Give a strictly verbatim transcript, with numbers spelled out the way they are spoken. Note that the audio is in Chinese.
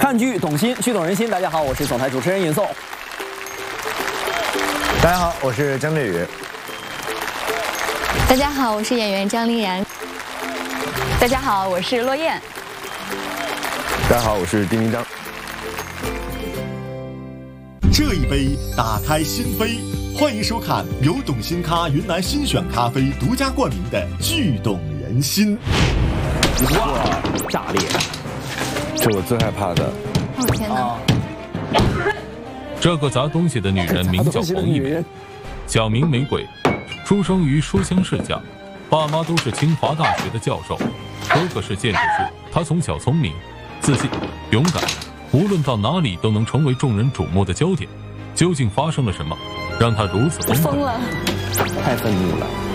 看剧懂心，剧懂人心。大家好，我是总台主持人尹颂。 大家好，我是张振宇。 大家好，我是演员张丽然。 大家好，我是骆燕。 大家好，我是丁一章。 这一杯打开心扉，欢迎收看由懂心咖云南新选咖啡独家冠名的《剧懂人心》。 哇，炸裂！ 是我最害怕的。 哦天哪！ 这个砸东西的女人名叫黄一梅，小名玫瑰，出生于书香世家，爸妈都是清华大学的教授，哥哥是建筑师。她从小聪明、自信、勇敢，无论到哪里都能成为众人瞩目的焦点。究竟发生了什么，让她如此疯疯了？ 太愤怒了！